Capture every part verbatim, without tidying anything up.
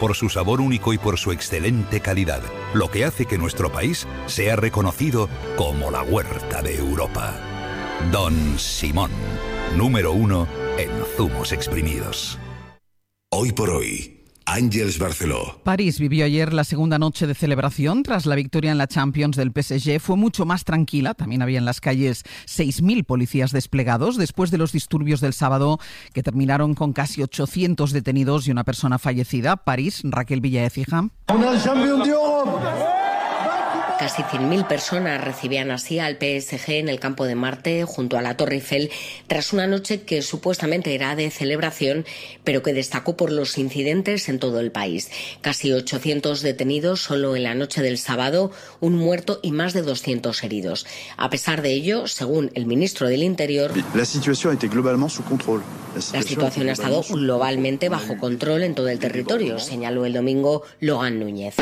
por su sabor único y por su excelente calidad, lo que hace que nuestro país sea reconocido como la huerta de Europa. Don Simón, número uno en zumos exprimidos. Hoy por hoy, Àngels Barceló. París vivió ayer la segunda noche de celebración tras la victoria en la Champions del P S G. Fue mucho más tranquila. También había en las calles seis mil policías desplegados después de los disturbios del sábado que terminaron con casi ochocientos detenidos y una persona fallecida. París, Raquel Villaécija. Casi cien mil personas recibían así al P S G en el campo de Marte, junto a la Torre Eiffel, tras una noche que supuestamente era de celebración, pero que destacó por los incidentes en todo el país. Casi ochocientos detenidos solo en la noche del sábado, un muerto y más de doscientos heridos. A pesar de ello, según el ministro del Interior, la situación ha globalmente sous control. La situación ha estado globalmente bajo control en todo el territorio, señaló el domingo Logan Núñez.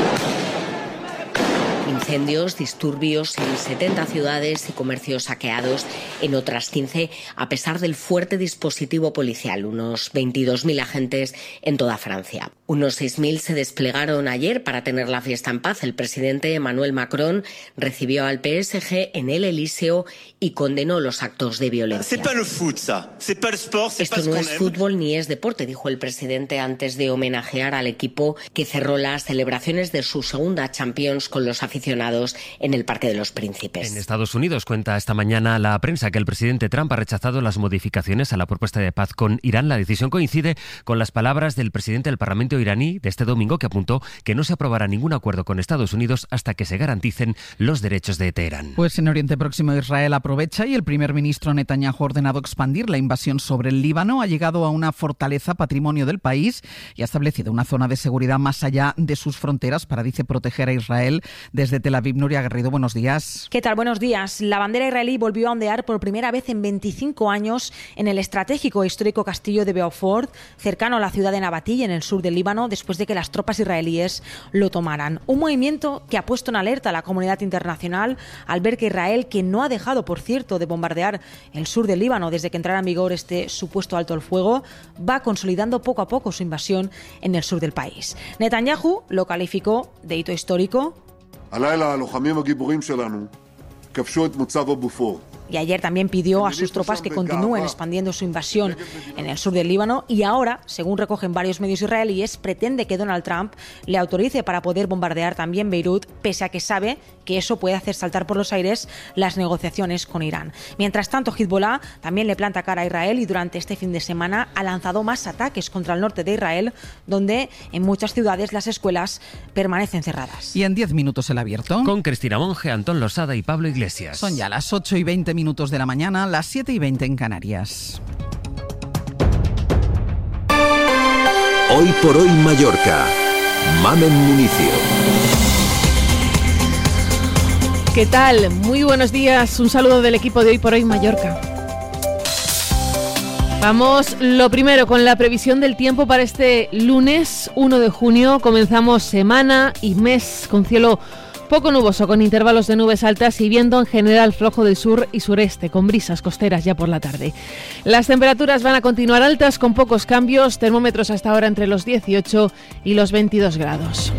Incendios, disturbios en setenta ciudades y comercios saqueados en otras quince, a pesar del fuerte dispositivo policial, unos veintidós mil agentes en toda Francia. Unos seis mil se desplegaron ayer para tener la fiesta en paz. El presidente Emmanuel Macron recibió al P S G en el Elíseo y condenó los actos de violencia. Esto no es fútbol ni es deporte, dijo el presidente antes de homenajear al equipo que cerró las celebraciones de su segunda Champions con los aficionados en el Parque de los Príncipes. En Estados Unidos cuenta esta mañana la prensa que el presidente Trump ha rechazado las modificaciones a la propuesta de paz con Irán. La decisión coincide con las palabras del presidente del Parlamento iraní de este domingo, que apuntó que no se aprobará ningún acuerdo con Estados Unidos hasta que se garanticen los derechos de Teherán. Pues en Oriente Próximo Israel aprovecha y el primer ministro Netanyahu ha ordenado expandir la invasión sobre el Líbano. Ha llegado a una fortaleza patrimonio del país y ha establecido una zona de seguridad más allá de sus fronteras para, dice, proteger a Israel. Desde Tel Aviv, Nuria Garrido, buenos días. ¿Qué tal? Buenos días. La bandera israelí volvió a ondear por primera vez en veinticinco años en el estratégico e histórico castillo de Beaufort, cercano a la ciudad de Nabatí, en el sur del Líbano, después de que las tropas israelíes lo tomaran. Un movimiento que ha puesto en alerta a la comunidad internacional al ver que Israel, que no ha dejado, por cierto, de bombardear el sur del Líbano desde que entrara en vigor este supuesto alto el fuego, va consolidando poco a poco su invasión en el sur del país. Netanyahu lo calificó de hito histórico. Y ayer también pidió a sus tropas que continúen expandiendo su invasión en el sur del Líbano y ahora, según recogen varios medios israelíes, pretende que Donald Trump le autorice para poder bombardear también Beirut, pese a que sabe que eso puede hacer saltar por los aires las negociaciones con Irán. Mientras tanto, Hezbollah también le planta cara a Israel y durante este fin de semana ha lanzado más ataques contra el norte de Israel, donde en muchas ciudades las escuelas permanecen cerradas. Y en diez minutos el abierto. Con Cristina Monge, Antón Losada y Pablo Iglesias. Son ya las ocho y veinte minutos de la mañana, las siete y veinte en Canarias. Hoy por hoy Mallorca. Mamen Municio. ¿Qué tal? Muy buenos días. Un saludo del equipo de Hoy por hoy Mallorca. Vamos, lo primero, con la previsión del tiempo para este lunes uno de junio. Comenzamos semana y mes con cielo poco nuboso, con intervalos de nubes altas y viento en general flojo del sur y sureste, con brisas costeras ya por la tarde. Las temperaturas van a continuar altas con pocos cambios, termómetros hasta ahora entre los dieciocho y los veintidós grados.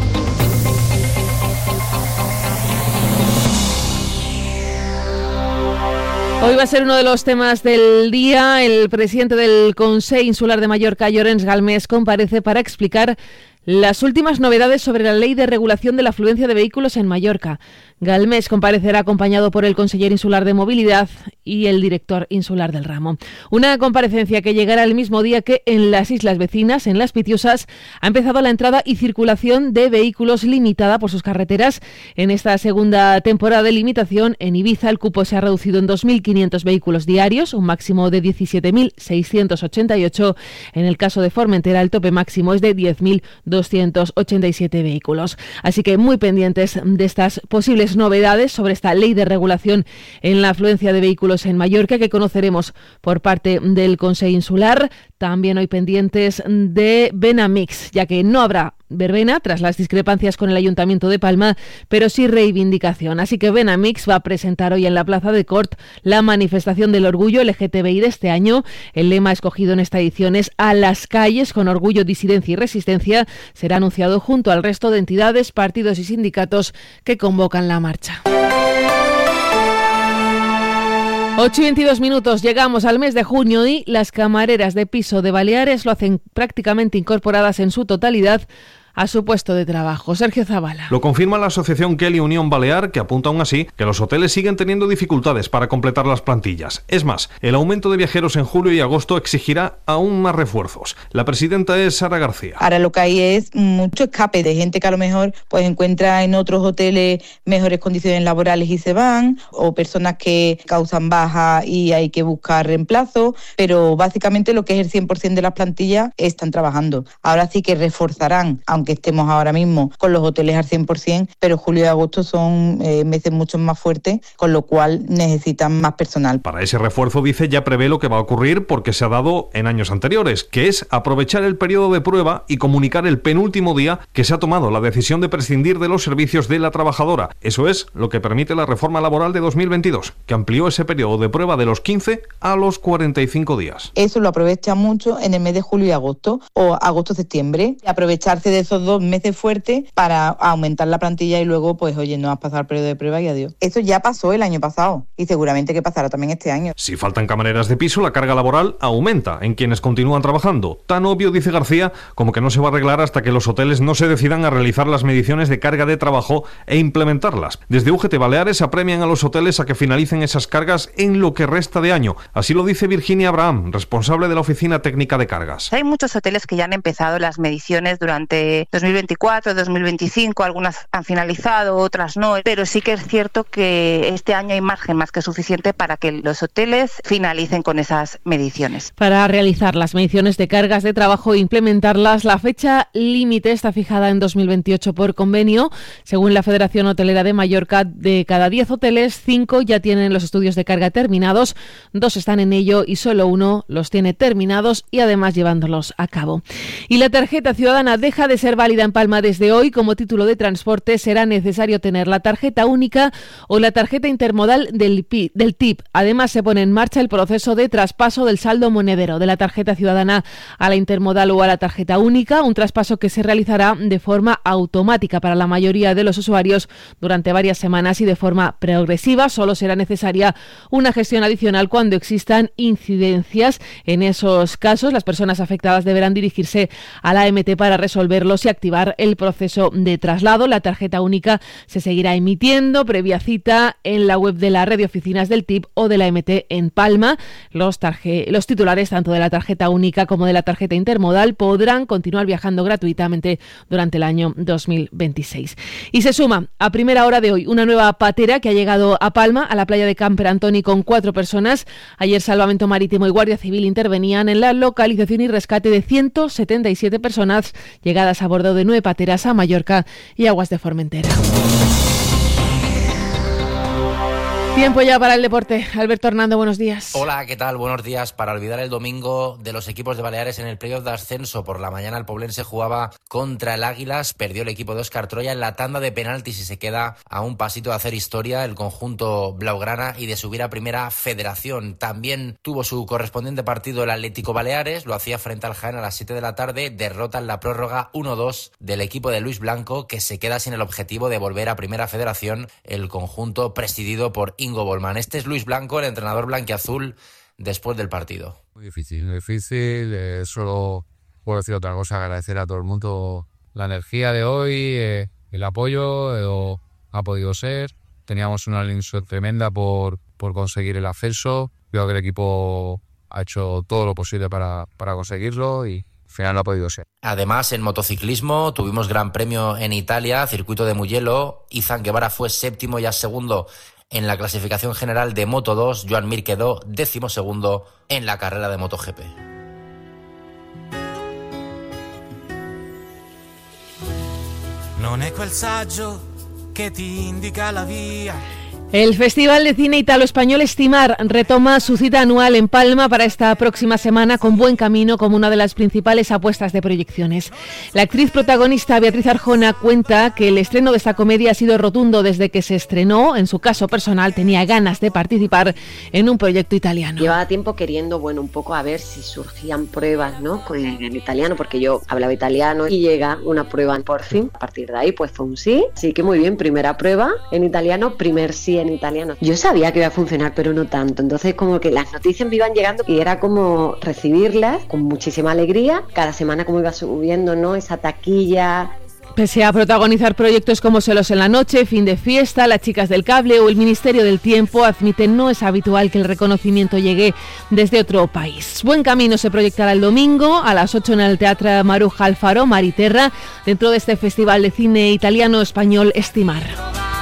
Hoy va a ser uno de los temas del día. El presidente del Consell Insular de Mallorca, Llorenç Galmés, comparece para explicar las últimas novedades sobre la ley de regulación de la afluencia de vehículos en Mallorca. Galmés comparecerá acompañado por el conseller insular de Movilidad y el director insular del ramo. Una comparecencia que llegará el mismo día que en las islas vecinas, en Las Pitiusas, ha empezado la entrada y circulación de vehículos limitada por sus carreteras. En esta segunda temporada de limitación, en Ibiza el cupo se ha reducido en dos mil quinientos vehículos diarios, un máximo de diecisiete mil seiscientos ochenta y ocho. En el caso de Formentera, el tope máximo es de diez mil doscientos ochenta y siete vehículos. Así que muy pendientes de estas posibles novedades sobre esta ley de regulación en la afluencia de vehículos en Mallorca, que conoceremos por parte del Consell Insular. también hoy pendientes de Benamix, ya que no habrá verbena tras las discrepancias con el Ayuntamiento de Palma, pero sí reivindicación. Así que Benamix va a presentar hoy en la Plaza de Cort la manifestación del orgullo L G T B I de este año. El lema escogido en esta edición es "A las calles con orgullo, disidencia y resistencia". Será anunciado junto al resto de entidades, partidos y sindicatos que convocan la marcha. ocho y veintidós minutos, llegamos al mes de junio y las camareras de piso de Baleares lo hacen prácticamente incorporadas en su totalidad a su puesto de trabajo. Sergio Zabala. Lo confirma la asociación Kelly Unión Balear, que apunta aún así que los hoteles siguen teniendo dificultades para completar las plantillas. Es más, el aumento de viajeros en julio y agosto exigirá aún más refuerzos. La presidenta es Sara García. Ahora lo que hay es mucho escape de gente que a lo mejor pues encuentra en otros hoteles mejores condiciones laborales y se van, o personas que causan baja y hay que buscar reemplazo, pero básicamente lo que es el cien por ciento de las plantillas están trabajando. Ahora sí que reforzarán, aunque estemos ahora mismo con los hoteles al cien por ciento, pero julio y agosto son eh, meses mucho más fuertes, con lo cual necesitan más personal. Para ese refuerzo, dice, ya prevé lo que va a ocurrir porque se ha dado en años anteriores, que es aprovechar el periodo de prueba y comunicar el penúltimo día que se ha tomado la decisión de prescindir de los servicios de la trabajadora. Eso es lo que permite la reforma laboral de dos mil veintidós, que amplió ese periodo de prueba de los quince a los cuarenta y cinco días. Eso lo aprovecha mucho en el mes de julio y agosto, o agosto-septiembre, aprovecharse de esos dos meses fuertes para aumentar la plantilla y luego, pues oye, no vas a pasar el periodo de prueba y adiós. Eso ya pasó el año pasado y seguramente que pasará también este año. Si faltan camareras de piso, la carga laboral aumenta en quienes continúan trabajando. Tan obvio, dice García, como que no se va a arreglar hasta que los hoteles no se decidan a realizar las mediciones de carga de trabajo e implementarlas. Desde U G T Baleares apremian a los hoteles a que finalicen esas cargas en lo que resta de año. Así lo dice Virginia Abraham, responsable de la Oficina Técnica de Cargas. Hay muchos hoteles que ya han empezado las mediciones durante dos mil veinticuatro, dos mil veinticinco, algunas han finalizado, otras no, pero sí que es cierto que este año hay margen más que suficiente para que los hoteles finalicen con esas mediciones. Para realizar las mediciones de cargas de trabajo e implementarlas, la fecha límite está fijada en dos mil veintiocho por convenio. Según la Federación Hotelera de Mallorca, de cada diez hoteles, cinco ya tienen los estudios de carga terminados, dos están en ello y solo uno los tiene terminados y además llevándolos a cabo. Y la tarjeta ciudadana deja de ser válida en Palma desde hoy. Como título de transporte será necesario tener la tarjeta única o la tarjeta intermodal del, P I, del T I P. Además, se pone en marcha el proceso de traspaso del saldo monedero de la tarjeta ciudadana a la intermodal o a la tarjeta única, un traspaso que se realizará de forma automática para la mayoría de los usuarios durante varias semanas y de forma progresiva. Solo será necesaria una gestión adicional cuando existan incidencias. En esos casos, las personas afectadas deberán dirigirse a la A M T para resolverlos y activar el proceso de traslado. La tarjeta única se seguirá emitiendo previa cita en la web de la red de oficinas del T I P o de la A M T en Palma. Los, tarje- los titulares tanto de la tarjeta única como de la tarjeta intermodal podrán continuar viajando gratuitamente durante el año dos mil veintiséis. Y se suma a primera hora de hoy una nueva patera que ha llegado a Palma, a la playa de Camper Antoni, con cuatro personas. Ayer Salvamento Marítimo y Guardia Civil intervenían en la localización y rescate de ciento setenta y siete personas llegadas a bordo de nueve pateras a Mallorca y aguas de Formentera. Tiempo ya para el deporte. Alberto Hernando, buenos días. Hola, ¿qué tal? Buenos días. Para olvidar el domingo de los equipos de Baleares en el playoff de ascenso, por la mañana el Poblense jugaba contra el Águilas, perdió el equipo de Óscar Troya en la tanda de penaltis y se queda a un pasito de hacer historia el conjunto blaugrana y de subir a primera federación. También tuvo su correspondiente partido el Atlético Baleares, lo hacía frente al Jaén a las siete de la tarde, derrota en la prórroga uno dos del equipo de Luis Blanco, que se queda sin el objetivo de volver a primera federación, el conjunto presidido por Ingo Bollmann. Este es Luis Blanco, el entrenador blanquiazul, después del partido. Muy difícil, muy difícil. Eh, solo puedo decir otra cosa, agradecer a todo el mundo la energía de hoy, eh, el apoyo, eh, ha podido ser. Teníamos una ilusión tremenda por, por conseguir el ascenso. Creo que el equipo ha hecho todo lo posible para, para conseguirlo y al final no ha podido ser. Además, en motociclismo tuvimos gran premio en Italia, circuito de Mugello. Izan Guevara fue séptimo y a segundo en la clasificación general de Moto dos. Joan Mir quedó décimo segundo en la carrera de MotoGP. Non è quel saggio che ti indica la via. El Festival de Cine Italo-Español Estimar retoma su cita anual en Palma para esta próxima semana con Buen Camino como una de las principales apuestas de proyecciones. La actriz protagonista Beatriz Arjona cuenta que el estreno de esta comedia ha sido rotundo desde que se estrenó. En su caso personal tenía ganas de participar en un proyecto italiano. Llevaba tiempo queriendo, bueno, un poco a ver si surgían pruebas, ¿no? Con el italiano, porque yo hablaba italiano y llega una prueba por fin. A partir de ahí pues fue un sí. Así que muy bien, primera prueba en italiano, primer sí en italiano. Yo sabía que iba a funcionar, pero no tanto. Entonces como que las noticias me iban llegando y era como recibirlas con muchísima alegría. Cada semana como iba subiendo, ¿no? Esa taquilla. Pese a protagonizar proyectos como Celos en la noche, Fin de fiesta, Las chicas del cable o El Ministerio del Tiempo, admiten no es habitual que el reconocimiento llegue desde otro país. Buen Camino se proyectará el domingo a las ocho en el Teatro Maruja Alfaro, Mariterra, dentro de este Festival de Cine Italiano-Español Estimar.